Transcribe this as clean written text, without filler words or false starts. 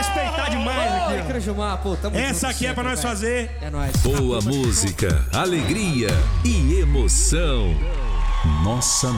respeitar demais aqui. Oi, Crejumar, pô, tamo junto. Essa aqui é pra nós fazer. É nóis. Boa música, alegria e emoção. Nossa